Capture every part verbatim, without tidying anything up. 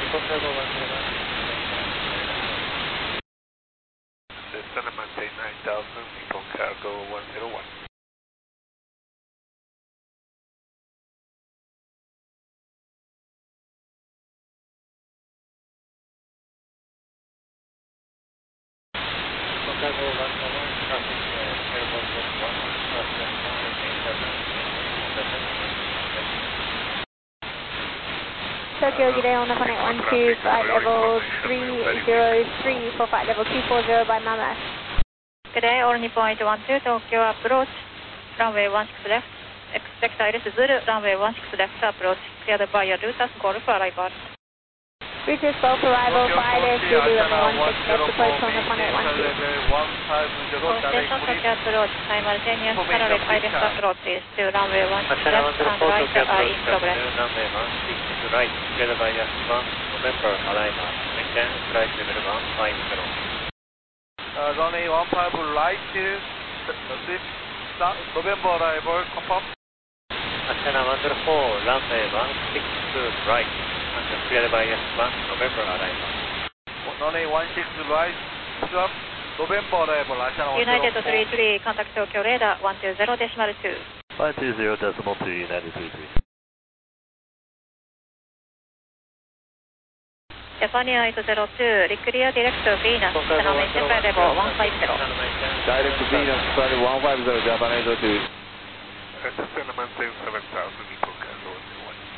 Cessna maintain nine thousand, Nippon Cargo one zero one. Cargo one zero one, traffic airborne one one, traffic Tokyo Gide on the connect one two, flight level three zero three for flight level two four zero by Mammoth. Good day, all Nippon eight one two, Tokyo approach, runway one six left, expect Iris Zulu, runway one six left approach, cleared by your route as Golf arrival. British Golf arrival, Friday, Zulu, runway one six left, approach on the connect one two. All station Tokyo approach, simultaneous parallel Iris approaches to runway one six left and right are in progress. Runway one six right, cleared by S one, November arrival, maintain flight level one five zero. Uh, runway one five right, six, November arrival, confirm. Antenna one zero four, runway one six right, and cleared by S one, November arrival. Runway one six right, stop, November arrival, Antenna one zero four. United three three, contact Tokyo radar one two zero decimal two. one two zero decimal two, United three three. Japan eight zero two, clear direct to Venus, channel maintain flight level one five zero. Direct to Venus, flight level one five zero, Japan eight zero two. Cessna maintain seven thousand, Nippon Cargo one zero one.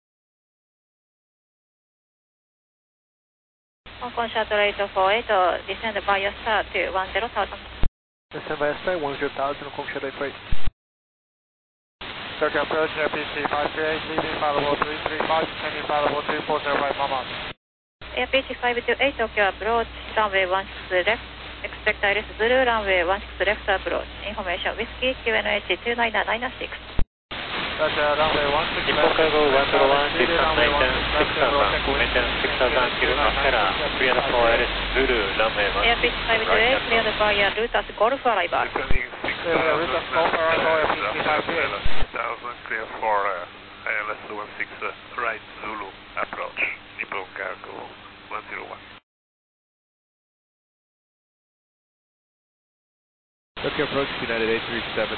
Hong Kong Shuttle eight four eight, descend by your star to one zero thousand. Descend by your star one zero thousand, Hong Kong Shuttle eight four eight. Tokyo approach, Air P C five three eight, leaving flight level three three five, descending flight level two four zero by Mammoth. Air P C five two eight, Tokyo approach, runway one six left, expect Iris Zulu, runway one six left approach. Information Whiskey, Q N H two nine nine six. Gotcha, runway one six left. Nippon Cargo one zero one, descend maintain six thousand, maintain six thousand till Astera, cleared for Iris Zulu, runway one Air P six C five two eight, cleared by your route as Golf arrival. Descending six thousand, clear for uh, I L S one six uh, right Zulu approach, Nippon Cargo one zero one. Tokyo approach, United eight three seven.